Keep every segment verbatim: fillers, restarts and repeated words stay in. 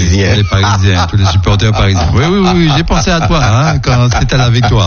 Parisiens. Les Parisiens, tous les supporters parisiens. Oui, oui, oui, j'ai pensé à toi hein, quand c'était la victoire.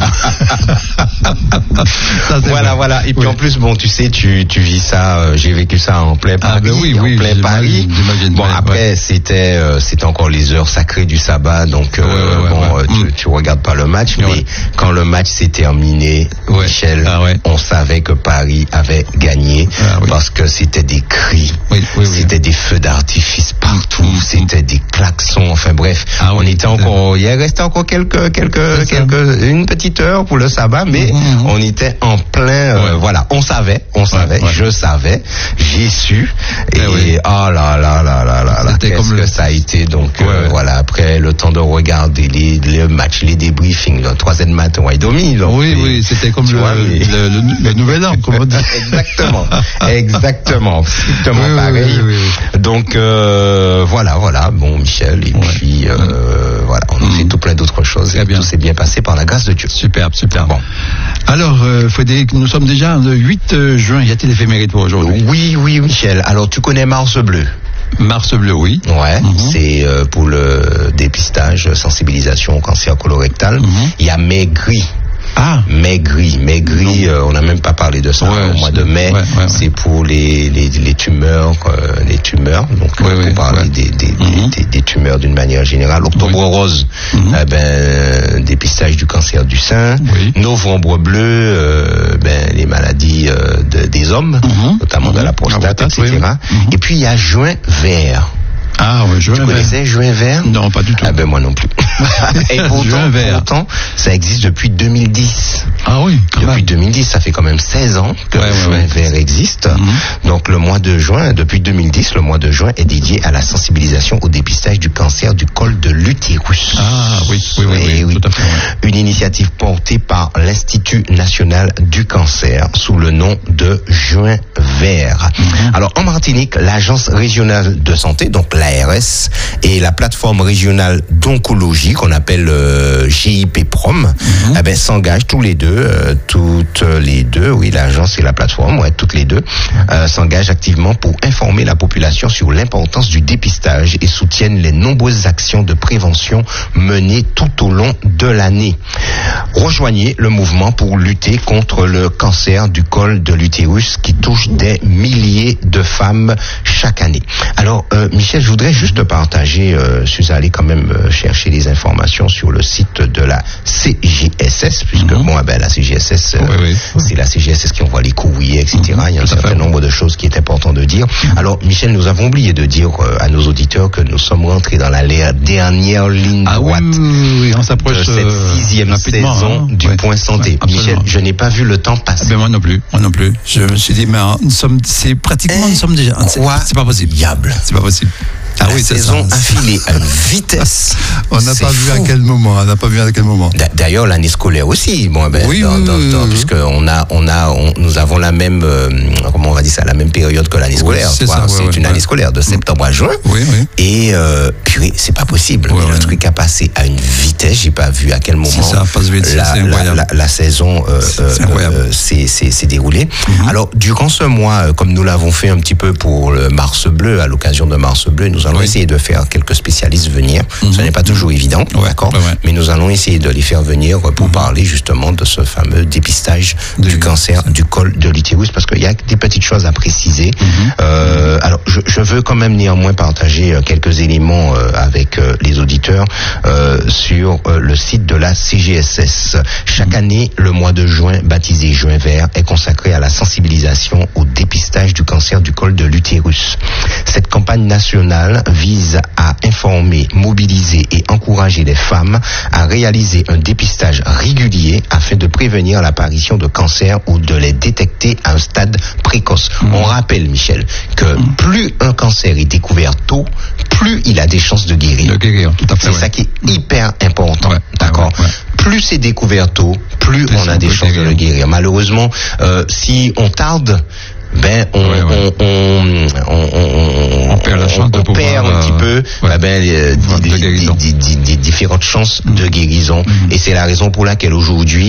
Ça, voilà, vrai. Voilà. Et puis oui. En plus, bon, tu sais, tu, tu vis ça, euh, j'ai vécu ça en plein Paris. Ah ben oui, oui, en plein Paris. J'imagine, bon, ouais, après, ouais. c'était, euh, c'était encore les heures sacrées du sabbat, donc euh, ouais, ouais, bon, ouais, ouais. Tu, tu regardes pas le match, ouais. mais quand le match s'est terminé, ouais. Michel, ah, ouais. on savait que Paris avait gagné ah, oui. parce que c'était des cris, oui, oui, c'était oui. des feux d'artifice partout, mmh. c'était des klaxons, enfin bref, ah, on oui, était encore, il restait encore quelques, quelques, quelques, une petite heure pour le sabbat, mais mmh. on était en plein, euh, ouais. voilà, on savait, on savait, ouais, ouais. je savais, j'ai su, et eh oui. oh là là là là là là, qu'est-ce que le... ça a été, donc ouais, euh, ouais. voilà, après le temps de regarder les, les matchs, les débriefings, le troisième matin, ouais, domi, donc, oui, oui, c'était comme le, vois, mais... le, le, le, le nouvel an, comme on dit. Exactement, exactement, strictement oui, pareil. Oui, oui, oui. Donc euh, voilà, voilà, bon Michel, et ouais. puis euh, mmh. voilà, on a mmh. fait tout plein d'autres choses, très et bien. Tout s'est bien passé par la grâce de Dieu. Superbe, superbe. Bon. Alors, euh, Frédéric, nous sommes déjà le huit juin, y a-t-il éphéméride pour aujourd'hui? Oui, oui, Michel. Alors, tu connais Mars Bleu? Mars Bleu, oui. Ouais, mm-hmm. c'est euh, pour le dépistage, sensibilisation au cancer colorectal. Mm-hmm. Il y a Mai Gris. Ah, maigri, maigri, euh, on n'a même pas parlé de ça ouais, au mois de mai. Ouais, ouais, ouais. C'est pour les les, les tumeurs, euh, les tumeurs. Donc ouais, on ouais, parle ouais. des, des, mm-hmm. des, des tumeurs d'une manière générale. Octobre oui. rose, mm-hmm. eh ben dépistage du cancer du sein. Oui. Novembre bleu, euh, ben les maladies euh, de, des hommes, mm-hmm. notamment mm-hmm. de la prostate, ah, et cetera. Oui. Mm-hmm. Et puis il y a juin vert. Ah oui, juin vert. Tu connaissais juin vert? Non, pas du tout. Ah ben moi non plus. Et pourtant, pourtant, ça existe depuis deux mille dix. Ah oui, depuis même. deux mille dix, ça fait quand même seize ans que ouais, le juin ouais, vert ouais. existe. Mm-hmm. Donc le mois de juin, depuis deux mille dix, le mois de juin est dédié à la sensibilisation au dépistage du cancer du col de l'utérus. Ah oui, oui, oui, oui, oui. Tout à fait, ouais. Une initiative portée par l'Institut national du cancer sous le nom de Juin vert. Mm-hmm. Alors en Martinique, l'agence régionale de santé, donc l'A R S, et la plateforme régionale d'oncologie qu'on appelle euh, G I P P R O M, mm-hmm. eh ben, s'engagent tous les deux, euh, toutes les deux, oui, l'agence et la plateforme, ouais, toutes les deux, euh, s'engagent activement pour informer la population sur l'importance du dépistage et soutiennent les nombreuses actions de prévention menées tout au long de l'année. Rejoignez le mouvement pour lutter contre le cancer du col de l'utérus qui touche des milliers de femmes chaque année. Alors, euh, Michel, je voudrais juste partager, euh, je suis allé quand même euh, chercher les informations sur le site de la C G S S, puisque mm-hmm. bon, ben, la C G S S, euh, oui, oui, oui. c'est la C G S S qui envoie les courriers, et cetera. Mm-hmm. Il y a un certain fait. nombre de choses qui est important de dire. Mm-hmm. Alors, Michel, nous avons oublié de dire euh, à nos auditeurs que nous sommes rentrés dans la dernière ligne ah, droite oui, oui, oui, on s'approche de cette sixième saison hein. du ouais. Point Santé. Ouais, Michel, je n'ai pas vu le temps passer. Ben, moi non plus, moi non plus. Je me suis dit, mais nous sommes, c'est pratiquement, nous sommes déjà, c'est, c'est pas possible. Diable. C'est pas possible. Ah la oui, saison affilée à une vitesse. On n'a pas vu à quel moment. On n'a pas vu à quel moment. D'ailleurs, l'année scolaire aussi. Bon, ben, oui, dans, oui, dans, dans, oui, puisque on a, on a, on, nous avons la même, euh, comment on va dire ça, la même période que l'année scolaire. Oui, c'est ça, c'est ouais, une ouais. année scolaire de septembre à juin. Oui, oui. Et euh, purée, c'est pas possible. Ouais, mais ouais. Le truc a passé à une vitesse. J'ai pas vu à quel moment. C'est ça, passe vite, la, c'est la, la, la saison euh, euh, s'est, s'est, s'est déroulée. Mm-hmm. Alors, durant ce mois, comme nous l'avons fait un petit peu pour le Mars Bleu, à l'occasion de Mars Bleu, nous allons oui. essayer de faire quelques spécialistes venir. Mm-hmm. Ce n'est pas toujours évident, ouais, d'accord, ouais, ouais. mais nous allons essayer de les faire venir pour mm-hmm. parler justement de ce fameux dépistage de du cancer ça. du col de l'utérus, parce qu'il y a des petites choses à préciser. Mm-hmm. Euh, alors, je, je veux quand même néanmoins partager quelques éléments euh, avec euh, les auditeurs euh, sur euh, le site de la C G S S. Chaque mm-hmm. année, le mois de juin, baptisé Juin vert, est consacré à la sensibilisation au dépistage du cancer du col de l'utérus. Cette campagne nationale vise à informer, mobiliser et encourager les femmes à réaliser un dépistage régulier afin de prévenir l'apparition de cancers ou de les détecter à un stade précoce. Mmh. On rappelle, Michel, que mmh. plus un cancer est découvert tôt, plus il a des chances de guérir. De guérir, tout à fait. C'est ouais. ça qui est hyper important, ouais, d'accord ouais, ouais. Plus c'est découvert tôt, plus, plus on a des chances guérir. de le guérir. Malheureusement, euh, si on tarde, ben on, ouais, ouais. On, on, on, on, on perd la chance on, de pouvoir, perd un petit peu ouais. ben, les, des, des, des, des, des différentes chances mmh. de guérison. Mmh. Et c'est la raison pour laquelle aujourd'hui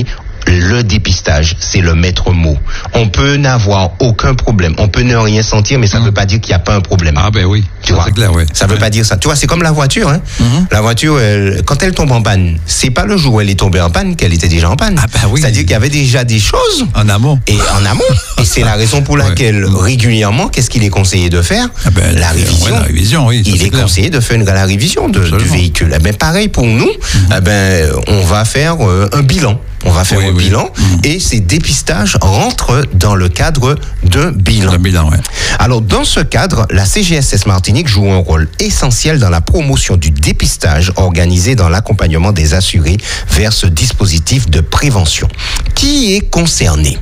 le dépistage, c'est le maître mot. On peut n'avoir aucun problème, on peut ne rien sentir, mais ça ne mmh. veut pas dire qu'il n'y a pas un problème. Ah ben oui, tu vois, c'est clair, oui. Ça ne veut ouais. pas dire ça. Tu vois, c'est comme la voiture. Hein. Mmh. La voiture, elle, quand elle tombe en panne, c'est pas le jour où elle est tombée en panne qu'elle était déjà en panne. Ah ben oui. C'est-à-dire qu'il y avait déjà des choses en amont. Et en amont. Et c'est la raison pour laquelle ouais. régulièrement, qu'est-ce qu'il est conseillé de faire? ah ben, La révision. Ouais, la révision, oui. Il est clair. conseillé de faire une, la révision de, du véhicule. Eh ben, pareil pour nous. Mmh. Eh ben, on va faire euh, un bilan. On va faire oui, un oui. bilan mmh. et ces dépistages rentrent dans le cadre d'un bilan. Le bilan ouais. Alors, dans ce cadre, la C G S S Martinique joue un rôle essentiel dans la promotion du dépistage organisé dans l'accompagnement des assurés vers ce dispositif de prévention. Qui est concerné?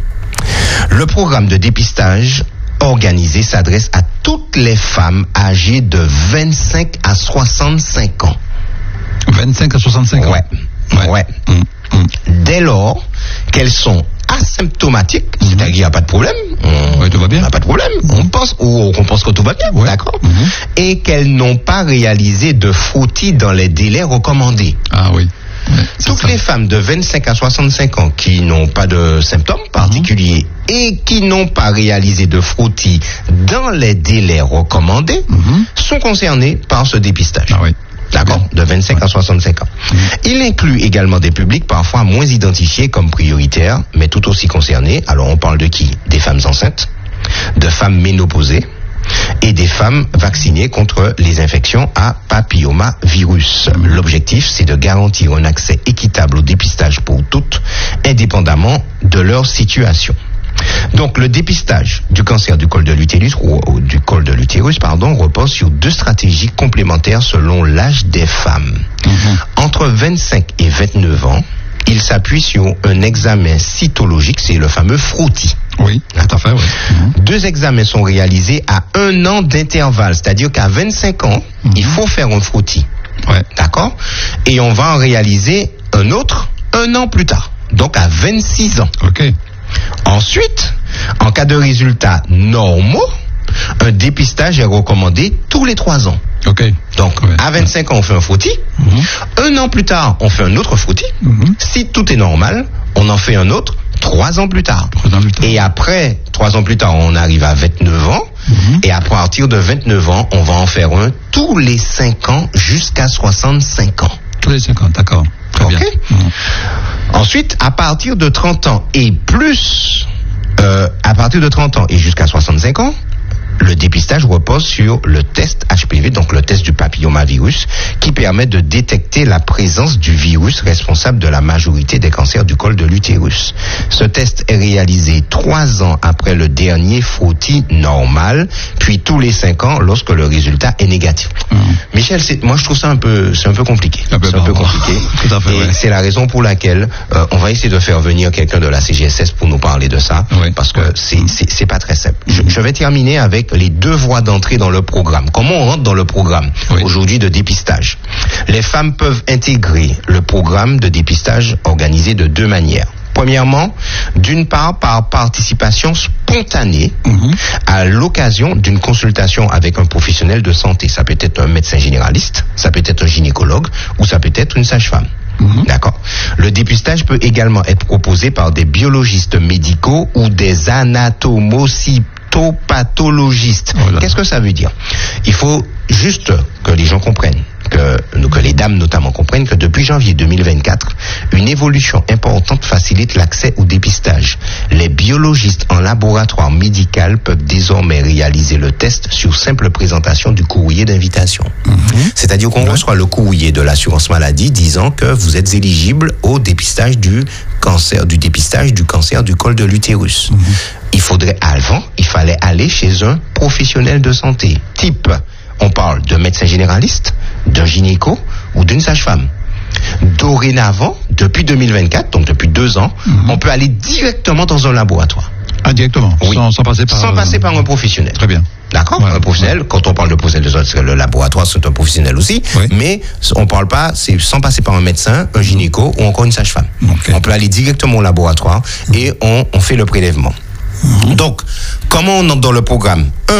Le programme de dépistage organisé s'adresse à toutes les femmes âgées de vingt-cinq à soixante-cinq ans. vingt-cinq à soixante-cinq ans? Ouais. Ouais. ouais. Mmh. Dès lors qu'elles sont asymptomatiques, mmh. c'est-à-dire qu'il n'y a pas de problème, on ouais, tout va bien. n'a pas de problème, mmh. on pense ou on pense que tout va bien, ouais. d'accord, mmh. et qu'elles n'ont pas réalisé de frottis dans les délais recommandés. Ah oui. Ouais, Toutes ça. les femmes de vingt-cinq à soixante-cinq ans qui n'ont pas de symptômes particuliers mmh. et qui n'ont pas réalisé de frottis dans les délais recommandés mmh. sont concernées par ce dépistage. Ah oui. D'accord, de vingt-cinq ouais. à soixante-cinq ans. Mmh. Il inclut également des publics parfois moins identifiés comme prioritaires, mais tout aussi concernés. Alors on parle de qui? Des femmes enceintes, de femmes ménopausées et des femmes vaccinées contre les infections à papillomavirus. Mmh. L'objectif, c'est de garantir un accès équitable au dépistage pour toutes, indépendamment de leur situation. Donc, le dépistage du cancer du col de l'utérus, ou, ou du col de l'utérus, pardon, repose sur deux stratégies complémentaires selon l'âge des femmes. Mmh. Entre vingt-cinq et vingt-neuf ans, il s'appuie sur un examen cytologique, c'est le fameux frottis. Oui, tout à fait, oui. Mmh. Deux examens sont réalisés à un an d'intervalle, c'est-à-dire qu'à vingt-cinq ans, mmh. il faut faire un frottis. Ouais. D'accord? Et on va en réaliser un autre un an plus tard, donc à vingt-six ans. OK. Ensuite, en cas de résultats normaux, un dépistage est recommandé tous les trois ans. Ok. Donc, ouais. à vingt-cinq ans, on fait un frottis. Mm-hmm. Un an plus tard, on fait un autre frottis. Mm-hmm. Si tout est normal, on en fait un autre trois ans plus tard. Trois ans plus tard. Et après, trois ans plus tard, on arrive à vingt-neuf ans. Mm-hmm. Et à partir de vingt-neuf ans, on va en faire un tous les cinq ans jusqu'à soixante-cinq ans. Tous les cinq ans, d'accord. Très OK. Bien. Mm-hmm. Ensuite, à partir de trente ans et plus, euh, à partir de trente ans et jusqu'à soixante-cinq ans, le dépistage repose sur le test H P V, donc le test du papillomavirus, qui permet de détecter la présence du virus responsable de la majorité des cancers du col de l'utérus. Ce test est réalisé trois ans après le dernier frottis normal, puis tous les cinq ans lorsque le résultat est négatif. Mmh. Michel, c'est, moi je trouve ça un peu, c'est un peu compliqué. Un peu c'est un peu compliqué. Tout à fait, et ouais. c'est la raison pour laquelle euh, on va essayer de faire venir quelqu'un de la C G S S pour nous parler de ça, ouais. parce que c'est, c'est, c'est pas très simple. Mmh. Je, je vais terminer avec les deux voies d'entrée dans le programme. Comment on rentre dans le programme oui. aujourd'hui de dépistage? Les femmes peuvent intégrer le programme de dépistage organisé de deux manières. Premièrement, d'une part par participation spontanée mmh. à l'occasion d'une consultation avec un professionnel de santé. Ça peut être un médecin généraliste, ça peut être un gynécologue ou ça peut être une sage-femme. Mmh. D'accord. Le dépistage peut également être proposé par des biologistes médicaux ou des anatomocytopathologistes. Voilà. Qu'est-ce que ça veut dire? Il faut juste que les gens comprennent, que, que les dames notamment comprennent que depuis janvier deux mille vingt-quatre, une évolution importante facilite l'accès au dépistage. Les biologistes en laboratoire médical peuvent désormais réaliser le test sur simple présentation du courrier d'invitation. Mmh. C'est-à-dire qu'on ouais. reçoit le courrier de l'assurance maladie disant que vous êtes éligible au dépistage du cancer, du dépistage du cancer du col de l'utérus. Mmh. Il faudrait, avant, il fallait aller chez un professionnel de santé, type on parle d'un médecin généraliste, d'un gynéco ou d'une sage-femme. Dorénavant, depuis deux mille vingt-quatre, donc depuis deux ans, mm-hmm. on peut aller directement dans un laboratoire. Ah, directement, oui. sans, sans passer par... Sans passer par un professionnel. Très bien. D'accord, ouais, un professionnel, ouais. Quand on parle de professionnel, le laboratoire, c'est un professionnel aussi, oui. mais on parle pas, c'est sans passer par un médecin, un gynéco ou encore une sage-femme. Okay. On peut aller directement au laboratoire mm-hmm. et on, on fait le prélèvement. Mmh. Donc, comment on entre dans le programme? Un,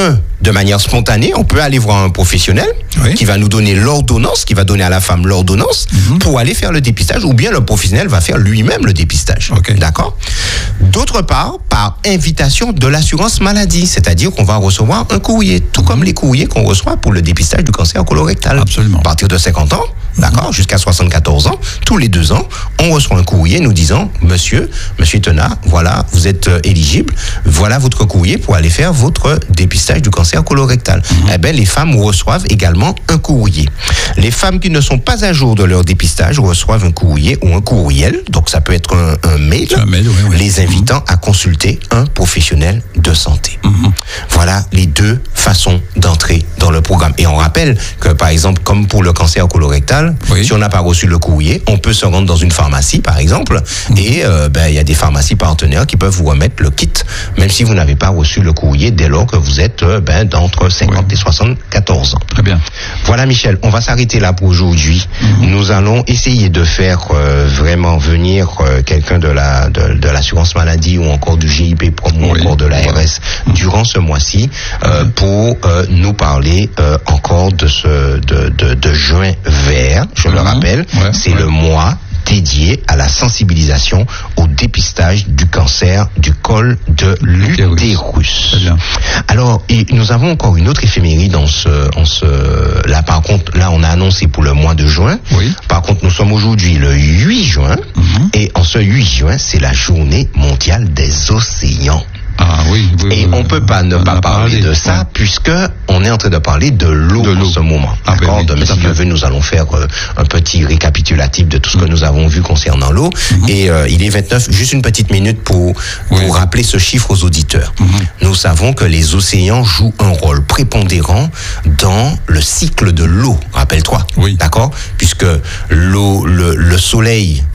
de manière spontanée, on peut aller voir un professionnel oui. qui va nous donner l'ordonnance, qui va donner à la femme l'ordonnance mm-hmm. pour aller faire le dépistage, ou bien le professionnel va faire lui-même le dépistage. Okay. D'accord ? D'autre part, par invitation de l'assurance maladie, c'est-à-dire qu'on va recevoir un courrier, tout mm-hmm. comme les courriers qu'on reçoit pour le dépistage du cancer colorectal. Absolument. À partir de cinquante ans, d'accord, mm-hmm. jusqu'à soixante-quatorze ans, tous les deux ans, on reçoit un courrier nous disant, monsieur, monsieur Tenat, voilà, vous êtes euh, éligible, voilà votre courrier pour aller faire votre dépistage du cancer colorectal. Mm-hmm. Eh bien, les femmes reçoivent également un courrier. Les femmes qui ne sont pas à jour de leur dépistage reçoivent un courrier ou un courriel, donc ça peut être un, un mail, un mail oui, oui. les invitant mm-hmm. à consulter un professionnel de santé. Mm-hmm. Voilà les deux façons d'entrer dans le programme. Et on rappelle que, par exemple, comme pour le cancer colorectal, oui. si on n'a pas reçu le courrier, on peut se rendre dans une pharmacie, par exemple, mmh. et euh, ben, il y a des pharmacies partenaires qui peuvent vous remettre le kit, même si vous n'avez pas reçu le courrier dès lors que vous êtes euh, ben, d'entre cinquante oui. et soixante-quatorze ans. Très bien. Voilà, Michel, on va s'arrêter là pour aujourd'hui. Mmh. Nous allons essayer de faire euh, vraiment venir euh, quelqu'un de la de, de l'assurance maladie ou encore du G I P Promo, oui. encore de l'A R S mmh. durant ce mois-ci euh, mmh. pour euh, nous parler euh, encore de ce de, de, de juin vert. Je mmh. le rappelle, ouais. c'est ouais. le mois dédié à la sensibilisation au dépistage du cancer du col de l'utérus. Alors, et nous avons encore une autre éphéméride dans ce, en ce, là par contre, là on a annoncé pour le mois de juin. Oui. Par contre, nous sommes aujourd'hui le huit juin, mm-hmm. et en ce huit juin, c'est la journée mondiale des océans. Ah oui, oui, et oui, on peut pas ne pas parler de ça ouais. puisque on est en train de parler de l'eau, de l'eau. en ce moment. Ah, d'accord. Ben oui, Demain, si Dieu veut, nous allons faire euh, un petit récapitulatif de tout ce que mmh. nous avons vu concernant l'eau. Mmh. Et euh, il est vingt-neuf, juste une petite minute pour pour oui. rappeler ce chiffre aux auditeurs. Mmh. Nous savons que les océans jouent un rôle prépondérant dans le cycle de l'eau. Rappelle-toi. Oui. D'accord. Puisque l'eau, le, le soleil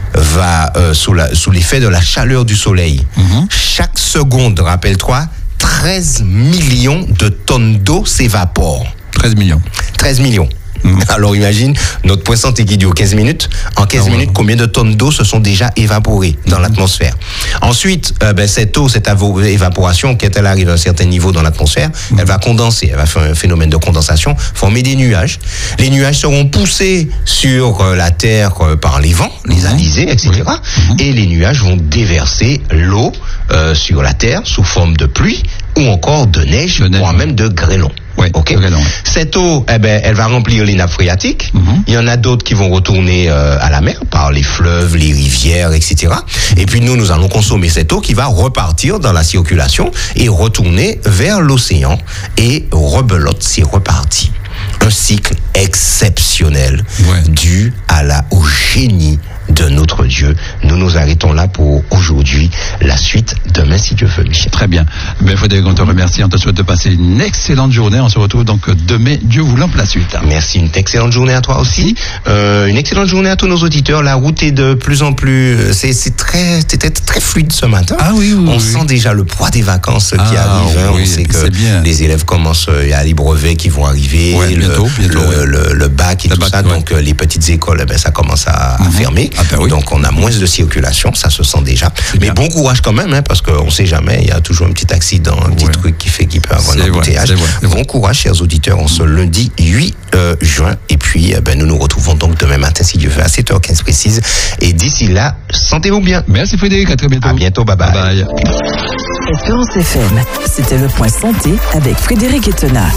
va euh, sous, la, sous l'effet de la chaleur du soleil. Mm-hmm. Chaque seconde, rappelle-toi, treize millions de tonnes d'eau s'évaporent. treize millions. treize millions. Mmh. Alors imagine, notre point santé qui dure quinze minutes. En quinze ah, minutes, ouais. combien de tonnes d'eau se sont déjà évaporées dans mmh. l'atmosphère? Ensuite, euh, ben, cette eau, cette avo- évaporation, quand elle arrive à un certain niveau dans l'atmosphère, mmh. elle va condenser, elle va faire un phénomène de condensation, former des nuages. Les nuages seront poussés sur euh, la Terre euh, par les vents, les mmh. alizés, et cetera. Oui. Mmh. Et les nuages vont déverser l'eau euh, sur la Terre sous forme de pluie ou encore de neige, de neige voire ouais. même de grêlons. Oui, okay. Grêlon, oui. Cette eau, eh ben, elle va remplir les nappes phréatiques. Mm-hmm. Il y en a d'autres qui vont retourner euh, à la mer par les fleuves, les rivières, et cetera. Et puis nous, nous allons consommer cette eau qui va repartir dans la circulation et retourner vers l'océan. Et rebelote, c'est reparti. Un cycle exceptionnel ouais. dû à la, au génie de notre Dieu. Nous nous arrêtons là pour aujourd'hui. La suite demain, si Dieu veut, Michel. Très bien. Ben, Frédéric, on te remercie. On te souhaite de passer une excellente journée. On se retrouve donc demain, Dieu voulant, pour la suite. Merci. Une excellente journée à toi aussi. Euh, une excellente journée à tous nos auditeurs. La route est de plus en plus... C'est, c'est très, c'était très fluide ce matin. Ah oui, oui. On oui. sent déjà le poids des vacances ah, qui arrivent. Hein. Oui, on sait que bien. Les élèves commencent... Il y a les brevets qui vont arriver. Ouais, le, bientôt, bientôt, le, ouais. le, le bac et le tout bac, ça. Ouais. Donc, euh, les petites écoles, eh ben, ça commence à, mm-hmm. à fermer. Ah, ben oui. Donc, on a moins de circulation, ça se sent déjà. C'est Mais bien. Bon courage quand même, hein, parce qu'on ne sait jamais, il y a toujours un petit accident, un petit ouais. truc qui fait qu'il peut avoir c'est un embouteillage. Bon courage, chers auditeurs, on se lundi huit juin, et puis eh ben, nous nous retrouvons donc demain matin, si Dieu veut, à sept heures quinze précise. Et d'ici là, sentez-vous bien. Merci Frédéric, à très bientôt. À bientôt, bye bye. Bye bye. Espérance F M, c'était le point santé avec Frédéric Etena.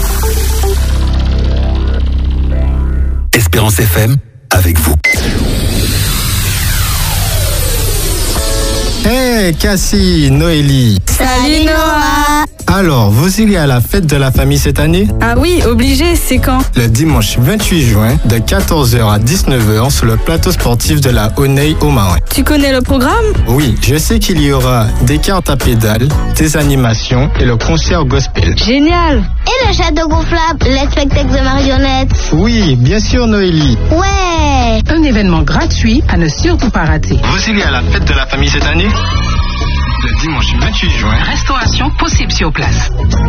Espérance F M, avec vous. Hey Cassie, Noélie. Salut Noah. Alors, vous irez à la fête de la famille cette année? Ah oui, obligé, c'est quand? Le dimanche vingt-huit juin, de quatorze heures à dix-neuf heures, sur le plateau sportif de la Honneuil au Marin. Tu connais le programme? Oui, je sais qu'il y aura des cartes à pédales, des animations et le concert gospel. Génial. Et le château gonflable, les spectacles de marionnettes. Oui, bien sûr Noélie. Ouais. Un événement gratuit à ne surtout pas rater. Vous irez à la fête de la famille cette année? Le dimanche vingt-huit juin. Restauration possible sur place.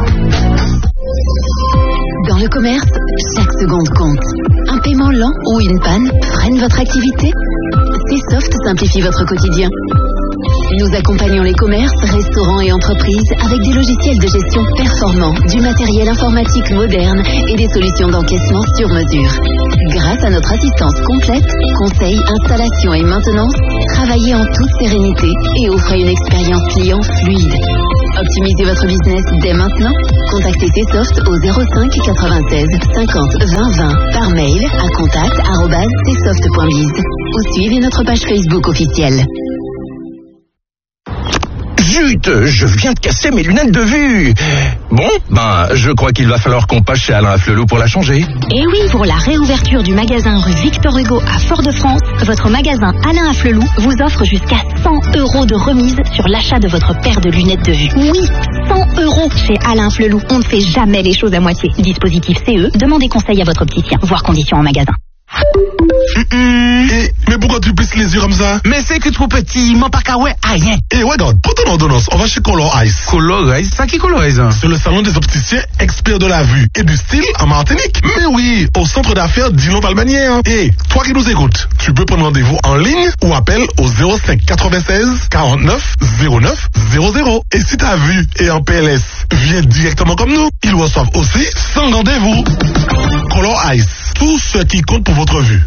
Dans le commerce, chaque seconde compte. Un paiement lent ou une panne freine votre activité? C-Soft simplifie votre quotidien. Nous accompagnons les commerces, restaurants et entreprises avec des logiciels de gestion performants, du matériel informatique moderne et des solutions d'encaissement sur mesure. Grâce à notre assistance complète, conseil, installation et maintenance, travaillez en toute sérénité et offrez une expérience client fluide. Optimisez votre business dès maintenant. Contactez Csoft au zéro cinq quatre-vingt-seize cinquante vingt vingt par mail à contact arobase csoft point biz ou suivez notre page Facebook officielle. Zut, je viens de casser mes lunettes de vue. Bon, ben, je crois qu'il va falloir qu'on passe chez Alain Afflelou pour la changer. Et oui, pour la réouverture du magasin rue Victor Hugo à Fort-de-France, votre magasin Alain Afflelou vous offre jusqu'à cent euros de remise sur l'achat de votre paire de lunettes de vue. Oui, cent euros chez Alain Afflelou. On ne fait jamais les choses à moitié. Dispositif C E, demandez conseil à votre opticien, voire conditions en magasin. Mm-mm. Et, mais pourquoi tu plisses les yeux comme ça? Mais c'est que trop petit, mon pas qu'à ouais, rien. Et ouais, regarde, prends ton ordonnance, on va chez Color Ice. Color Ice, ça qui Color Ice? C'est le salon des opticiens experts de la vue et du style en Martinique. Mais oui, au centre d'affaires Dino Valmanière. Et toi qui nous écoutes, tu peux prendre rendez-vous en ligne ou appelle au zéro cinq quatre-vingt-seize quarante-neuf zéro neuf zéro zéro. Et si ta vue est en P L S, viens directement comme nous. Ils reçoivent aussi sans rendez-vous. Color Ice, tout ce qui compte pour votre vue.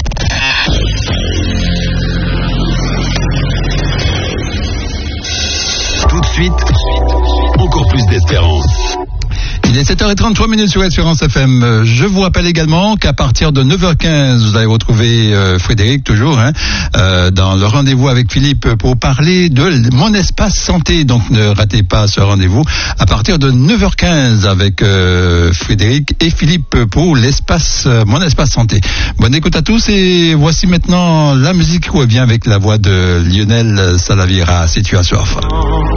Tout de suite, encore plus d'espérance. Il est sept heures trente-trois minutes sur Espérance F M. Je vous rappelle également qu'à partir de neuf heures quinze, vous allez retrouver euh, Frédéric, toujours, hein, euh, dans le rendez-vous avec Philippe pour parler de Mon Espace Santé. Donc ne ratez pas ce rendez-vous à partir de neuf heures quinze avec euh, Frédéric et Philippe pour l'espace, euh, Mon Espace Santé. Bonne écoute à tous et voici maintenant la musique qui revient avec la voix de Lionel Salaviera. Si tu as soif.